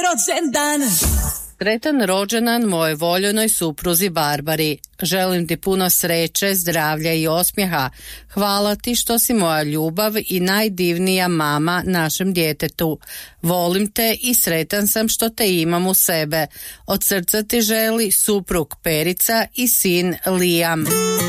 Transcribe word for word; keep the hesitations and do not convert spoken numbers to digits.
rođendan. Sretan rođendan moje voljenoj supruzi Barbari. Želim ti puno sreće, zdravlja i osmijeha. Hvala ti što si moja ljubav i najdivnija mama našem djetetu. Volim te i sretan sam što te imam u sebe. Od srca ti želi suprug Perica i sin Liam.